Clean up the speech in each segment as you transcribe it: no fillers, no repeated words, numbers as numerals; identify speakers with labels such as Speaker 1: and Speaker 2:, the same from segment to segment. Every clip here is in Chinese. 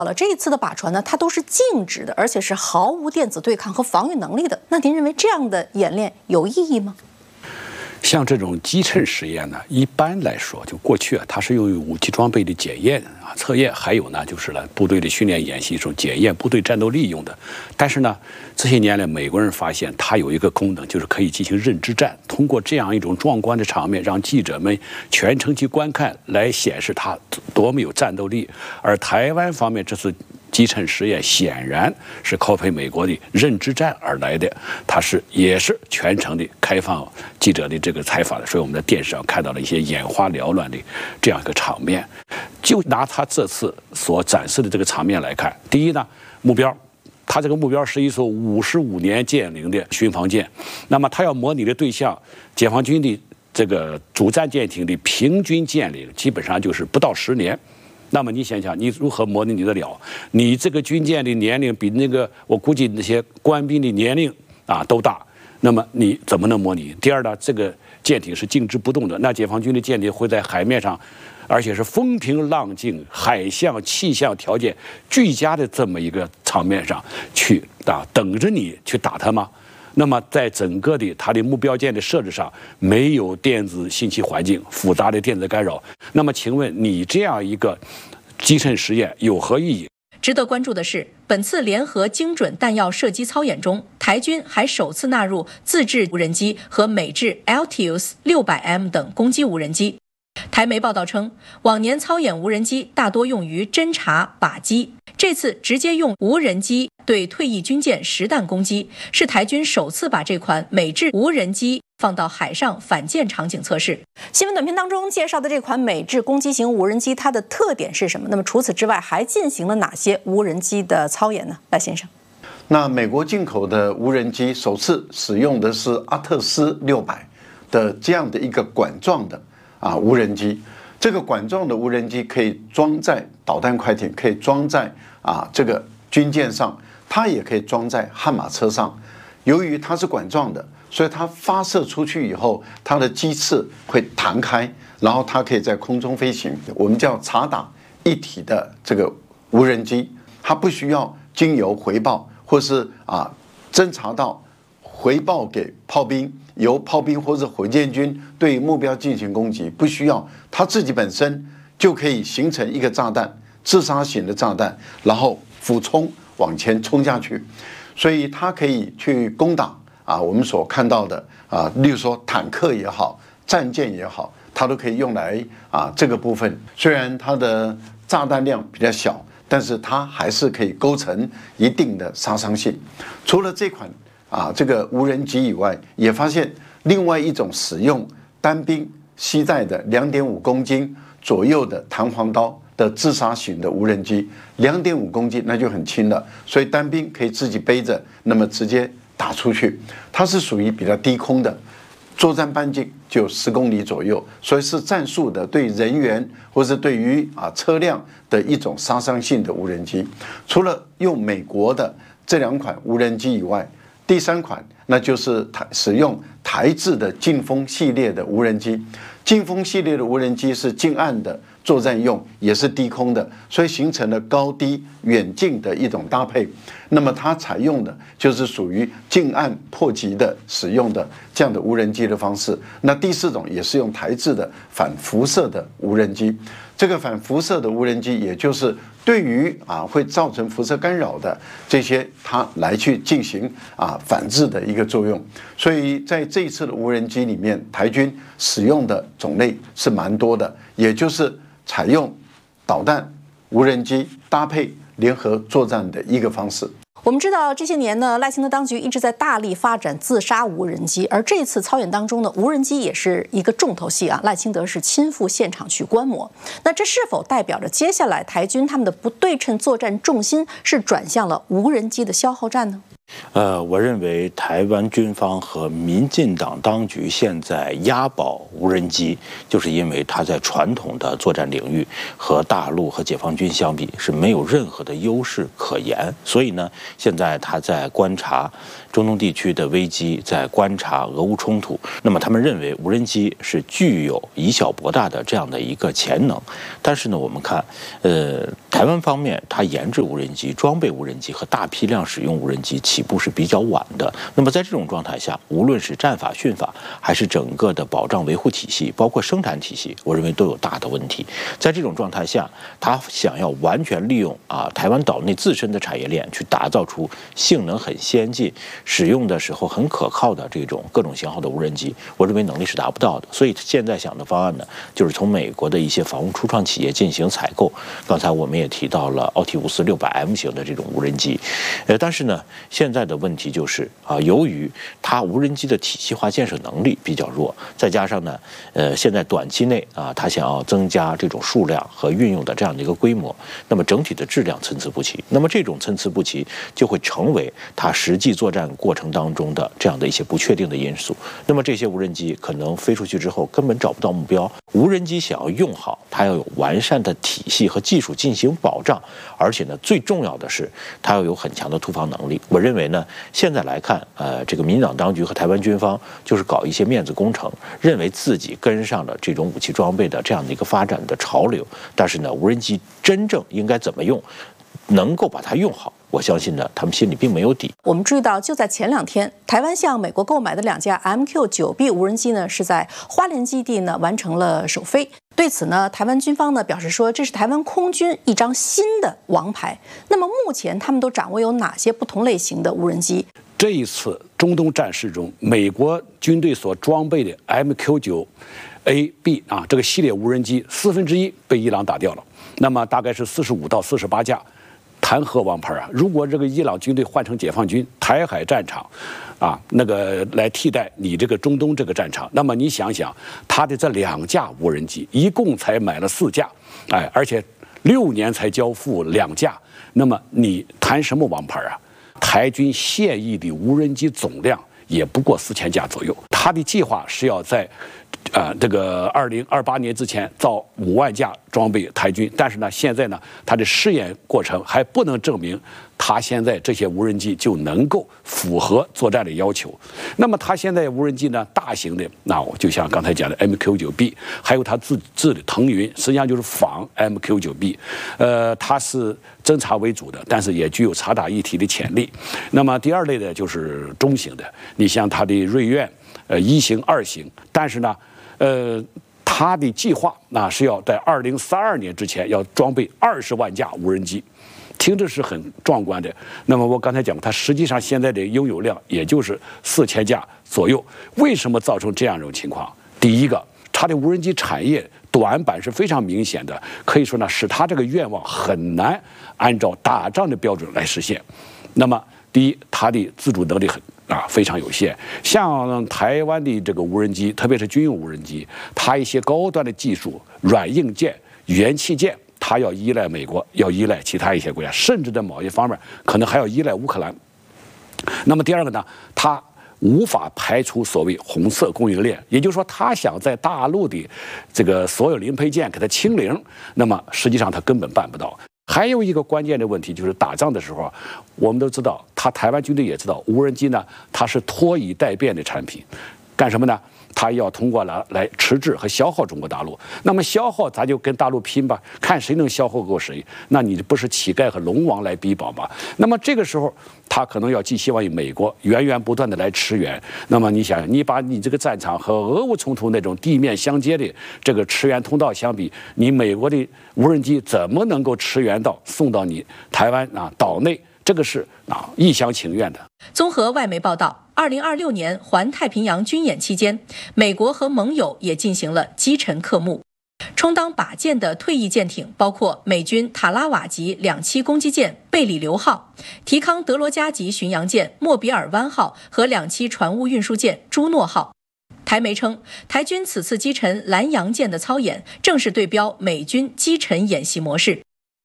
Speaker 1: 好了，这一次的靶船呢，它都是静止的，而且是毫无电子对抗和防御能力的。那您认为这样的演练有意义吗？
Speaker 2: 像这种击沉实验呢，一般来说，就过去它是用于武器装备的检验测验，还有呢就是部队的训练演习中检验部队战斗力用的。但是呢，这些年来美国人发现它有一个功能，就是可以进行认知战，通过这样一种壮观的场面，让记者们全程去观看，来显示它多么有战斗力。而台湾方面这次击沉实验显然是靠配美国的认知战而来的，它也是全程的开放记者的这个采访的，所以我们在电视上看到了一些眼花缭乱的这样一个场面。就拿他这次所展示的这个场面来看，第一呢，目标，他这个目标是一艘55年建龄的巡防舰，那么他要模拟的对象，解放军的这个主战舰艇的平均舰龄基本上就是不到10年。那么你想想，你如何模拟得了？你这个军舰的年龄比那个我估计那些官兵的年龄都大，那么你怎么能模拟？第二呢，这个舰艇是静止不动的，那解放军的舰艇会在海面上，而且是风平浪静、海象气象条件俱佳的这么一个场面上去等着你去打它吗？那么在整个的它的目标舰的设置上，没有电子信息环境、复杂的电子干扰。那么请问你这样一个击沉实验有何意义？
Speaker 3: 值得关注的是，本次联合精准弹药射击操演中，台军还首次纳入自制无人机和美制 Altius 600M 等攻击无人机。台媒报道称，往年操演无人机大多用于侦察、靶击，这次直接用无人机对退役军舰实弹攻击，是台军首次把这款美制无人机放到海上反舰场景测试。
Speaker 1: 新闻短片当中介绍的这款美制攻击型无人机，它的特点是什么？那么除此之外，还进行了哪些无人机的操演呢？赖先生。
Speaker 4: 那美国进口的无人机首次使用的是阿特斯600的这样的一个管状的无人机。这个管状的无人机可以装在导弹快艇，可以装在这个军舰上，它也可以装在悍马车上。由于它是管状的，所以它发射出去以后，它的机翅会弹开，然后它可以在空中飞行。我们叫察打一体的这个无人机，它不需要经由回报，或是侦察到回报给炮兵，由炮兵或者火箭军对目标进行攻击，不需要，它自己本身就可以形成一个炸弹，自杀型的炸弹，然后俯冲往前冲下去，所以它可以去攻打我们所看到的例如说坦克也好，战舰也好，它都可以用来这个部分。虽然它的炸弹量比较小，但是它还是可以构成一定的杀伤性。除了这款这个无人机以外，也发现另外一种使用单兵携带的2.5公斤左右的弹簧刀的自杀型的无人机，2.5公斤那就很轻了，所以单兵可以自己背着，那么直接打出去。它是属于比较低空的，作战半径就10公里左右，所以是战术的对人员或是对于车辆的一种杀伤性的无人机。除了用美国的这2款无人机以外，第3款那就是使用台制的劲风系列的无人机。劲风系列的无人机是近岸的作战用，也是低空的，所以形成了高低远近的一种搭配。那么它采用的就是属于近岸迫击的使用的这样的无人机的方式。那第4种也是用台制的反辐射的无人机。这个反辐射的无人机，也就是对于会造成辐射干扰的这些，它来去进行反制的一个作用。所以在这一次的无人机里面，台军使用的种类是蛮多的，也就是采用导弹、无人机搭配联合作战的一个方式。
Speaker 1: 我们知道这些年呢，赖清德当局一直在大力发展自杀无人机，而这次操演当中呢，无人机也是一个重头戏赖清德是亲赴现场去观摩。那这是否代表着接下来台军他们的不对称作战重心是转向了无人机的消耗战呢？
Speaker 5: 我认为台湾军方和民进党当局现在押宝无人机，就是因为它在传统的作战领域和大陆和解放军相比是没有任何的优势可言，所以呢，现在他在观察中东地区的危机，在观察俄乌冲突。那么他们认为无人机是具有以小博大的这样的一个潜能，但是呢，我们看，台湾方面它研制无人机、装备无人机和大批量使用无人机起步是比较晚的。那么在这种状态下，无论是战法、训法，还是整个的保障维护体系，包括生产体系，我认为都有大的问题。在这种状态下，他想要完全利用台湾岛内自身的产业链，去打造出性能很先进、使用的时候很可靠的这种各种型号的无人机，我认为能力是达不到的。所以现在想的方案呢，就是从美国的一些防务初创企业进行采购。刚才我们也提到了奥提乌斯600M 型的这种无人机，但是呢，现在的问题就是由于它无人机的体系化建设能力比较弱，再加上呢，现在短期内它想要增加这种数量和运用的这样的一个规模，那么整体的质量参差不齐。那么这种参差不齐就会成为它实际作战过程当中的这样的一些不确定的因素。那么这些无人机可能飞出去之后根本找不到目标。无人机想要用好，它要有完善的体系和技术进行保障，而且呢，最重要的是它要有很强的突防能力。我认为呢，现在来看，这个民进党当局和台湾军方就是搞一些面子工程，认为自己跟上了这种武器装备的这样的一个发展的潮流。但是呢，无人机真正应该怎么用，能够把它用好，我相信呢，他们心里并没有底。
Speaker 1: 我们注意到，就在前2天，台湾向美国购买的2架 MQ-9B 无人机呢，是在花莲基地呢完成了首飞。对此呢，台湾军方呢表示说，这是台湾空军一张新的王牌。那么目前他们都掌握有哪些不同类型的无人机？
Speaker 2: 这一次中东战事中，美国军队所装备的 MQ-9A/B 这个系列无人机1/4被伊朗打掉了，那么大概是45到48架。谈何王牌啊！如果这个伊朗军队换成解放军台海战场，那个来替代你这个中东这个战场，那么你想想，他的这2架无人机一共才买了4架，而且6年才交付2架，那么你谈什么王牌啊？台军现役的无人机总量也不过4000架左右，他的计划是要在这个2028年之前造5万架装备台军，但是呢，现在呢，它的试验过程还不能证明它现在这些无人机就能够符合作战的要求。那么它现在无人机呢，大型的，就像刚才讲的 MQ-9B， 还有它自制的腾云，实际上就是仿 MQ-9B， 它是侦察为主的，但是也具有察打一体的潜力。那么第二类的就是中型的，你像它的瑞苑，1型、2型，但是呢，他的计划是要在2032年之前要装备20万架无人机，听着是很壮观的。那么我刚才讲过，它实际上现在的拥有量也就是4000架左右。为什么造成这样一种情况？第一个，它的无人机产业短板是非常明显的，可以说呢，使他这个愿望很难按照打仗的标准来实现。那么第一，它的自主能力非常有限。像台湾的这个无人机，特别是军用无人机，它一些高端的技术、软硬件、元器件，它要依赖美国，要依赖其他一些国家，甚至在某些方面可能还要依赖乌克兰。那么第二个呢，它无法排除所谓红色供应链，也就是说，他想在大陆的这个所有零配件给它清零，那么实际上他根本办不到。还有一个关键的问题就是打仗的时候，我们都知道，台湾军队也知道，无人机呢，它是拖以待变的产品，干什么呢？它要通过来迟滞和消耗中国大陆。那么消耗，咱就跟大陆拼吧，看谁能消耗过谁。那你不是乞丐和龙王来比宝吗？那么这个时候，他可能要寄希望于美国源源不断的来驰援。那么你想，你把你这个战场和俄乌冲突那种地面相接的这个驰援通道相比，你美国的无人机怎么能够驰援到送到你台湾岛内？这个是一厢情愿的。
Speaker 3: 综合外媒报道，2026年环太平洋军演期间，美国和盟友也进行了击沉克目。充当靶舰的退役舰艇包括美军塔拉瓦级2栖攻击舰贝里流号、提康德罗加级巡洋舰莫比尔湾号和2栖船坞运输舰朱诺号。台媒称，台军此次击沉蓝洋舰的操演正是对标美军击沉演习模式。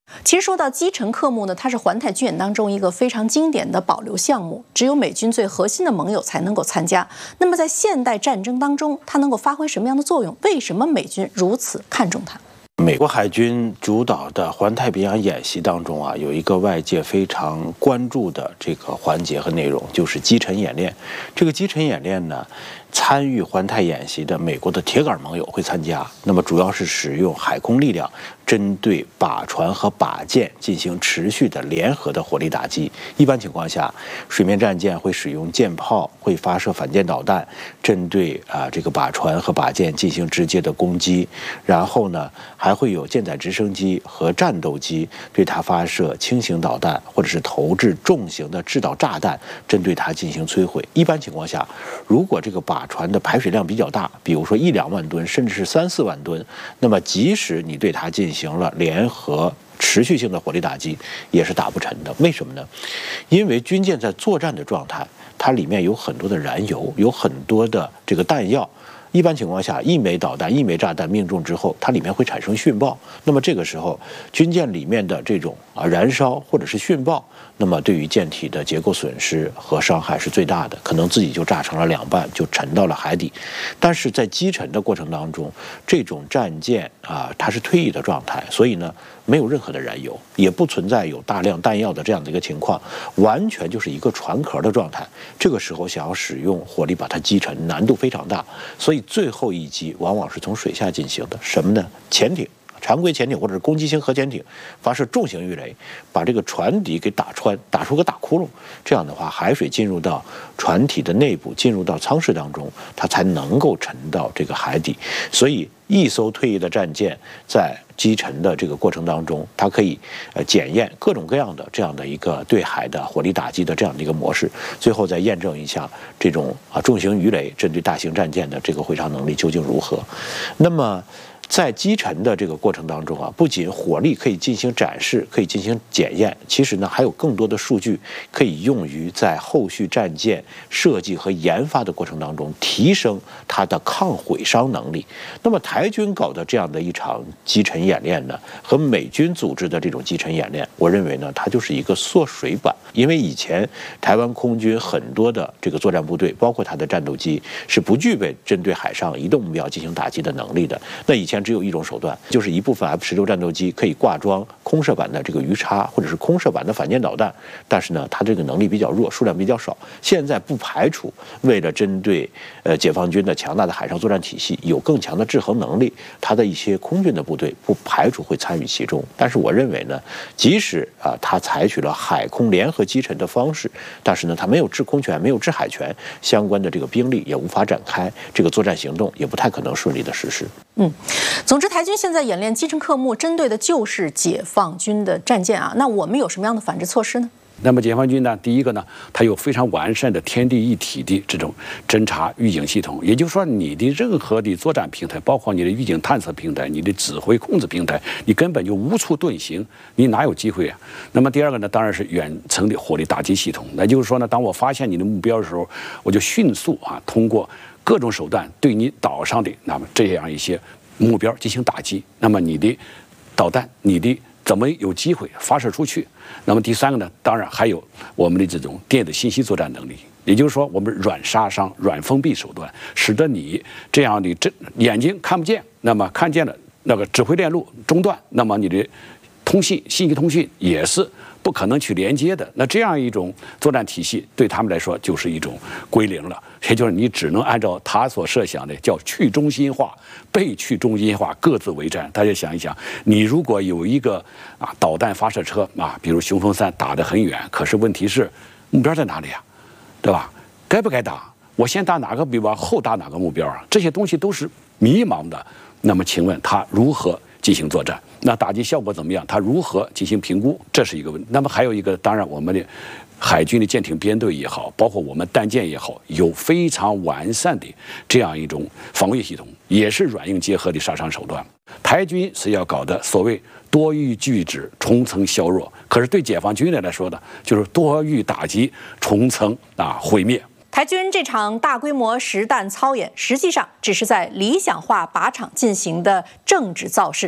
Speaker 1: 其实说到击沉科目呢，它是环太军演当中一个非常经典的保留项目，只有美军最核心的盟友才能够参加。那么在现代战争当中，它能够发挥什么样的作用？为什么美军如此看重它？
Speaker 5: 美国海军主导的环太平洋演习当中有一个外界非常关注的这个环节和内容，就是击沉演练。这个击沉演练呢，参与环太演习的美国的铁杆盟友会参加，那么主要是使用海空力量针对靶船和靶舰进行持续的联合的火力打击。一般情况下，水面战舰会使用舰炮，会发射反舰导弹，针对这个靶船和靶舰进行直接的攻击。然后呢，还会有舰载直升机和战斗机对它发射轻型导弹，或者是投掷重型的制导炸弹，针对它进行摧毁。一般情况下，如果这个靶船的排水量比较大，比如说1-2万吨，甚至是3-4万吨，那么即使你对它进行了联合持续性的火力打击，也是打不沉的。为什么呢？因为军舰在作战的状态，它里面有很多的燃油，有很多的这个弹药。一般情况下，一枚导弹、一枚炸弹命中之后，它里面会产生殉爆。那么这个时候，军舰里面的这种燃烧或者是殉爆，那么对于舰体的结构损失和伤害是最大的，可能自己就炸成了2半，就沉到了海底。但是在击沉的过程当中，这种战舰它是退役的状态，所以呢，没有任何的燃油，也不存在有大量弹药的这样的一个情况，完全就是一个船壳的状态。这个时候想要使用火力把它击沉，难度非常大，所以最后一击往往是从水下进行的。什么呢？潜艇。常规潜艇或者是攻击型核潜艇发射重型鱼雷，把这个船底给打穿，打出个大窟窿。这样的话，海水进入到船体的内部，进入到舱室当中，它才能够沉到这个海底。所以，一艘退役的战舰在击沉的这个过程当中，它可以检验各种各样的这样的一个对海的火力打击的这样的一个模式，最后再验证一下这种重型鱼雷针对大型战舰的这个毁伤能力究竟如何。那么，在击沉的这个过程当中不仅火力可以进行展示，可以进行检验，其实呢还有更多的数据可以用于在后续战舰设计和研发的过程当中提升它的抗毁伤能力。那么台军搞的这样的一场击沉演练呢，和美军组织的这种击沉演练，我认为呢它就是一个缩水版。因为以前台湾空军很多的这个作战部队，包括它的战斗机，是不具备针对海上移动目标进行打击的能力的。那以前只有一种手段，就是一部分 F-16战斗机可以挂装空射版的这个鱼叉，或者是空射版的反舰导弹，但是呢，它这个能力比较弱，数量比较少。现在不排除为了针对解放军的强大的海上作战体系有更强的制衡能力，它的一些空军的部队不排除会参与其中。但是我认为呢，即使它采取了海空联合击沉的方式，但是呢，它没有制空权，没有制海权，相关的这个兵力也无法展开，这个作战行动也不太可能顺利的实施。
Speaker 1: 总之，台军现在演练击沉科目，针对的就是解放军的战舰那我们有什么样的反制措施呢？
Speaker 2: 那么解放军呢，第一个呢，它有非常完善的天地一体的这种侦察预警系统，也就是说，你的任何的作战平台，包括你的预警探测平台、你的指挥控制平台，你根本就无处遁形，你哪有机会啊？那么第二个呢，当然是远程的火力打击系统，那就是说呢，当我发现你的目标的时候，我就迅速通过各种手段对你岛上的那么这样一些目标进行打击，那么你的导弹，你的怎么有机会发射出去？那么第三个呢，当然还有我们的这种电子信息作战能力，也就是说，我们软杀伤、软封闭手段，使得你这样的眼睛看不见，那么看见了那个指挥链路中断，那么你的信息通讯也是不可能去连接的。那这样一种作战体系对他们来说就是一种归零了，也就是你只能按照他所设想的叫去中心化、被去中心化各自为战。大家想一想，你如果有一个导弹发射车比如雄风3打得很远，可是问题是目标在哪里对吧？该不该打？我先打哪个目标，后打哪个目标这些东西都是迷茫的。那么请问他如何进行作战？那打击效果怎么样？他如何进行评估？这是一个问题。那么还有一个，当然我们的海军的舰艇编队也好，包括我们弹舰也好，有非常完善的这样一种防御系统，也是软硬结合的杀伤手段。台军是要搞的所谓多域拒止、重层削弱，可是对解放军来说呢，就是多域打击、重层毁灭。
Speaker 1: 台军这场大规模实弹操演，实际上只是在理想化靶场进行的政治造势。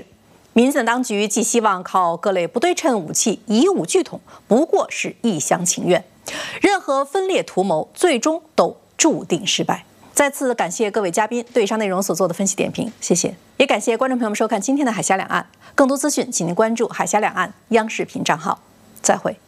Speaker 1: 民进党当局寄希望靠各类不对称武器以武拒统，不过是一厢情愿。任何分裂图谋，最终都注定失败。再次感谢各位嘉宾对以上内容所做的分析点评，谢谢。也感谢观众朋友们收看今天的海峡两岸。更多资讯，请您关注海峡两岸央视频账号。再会。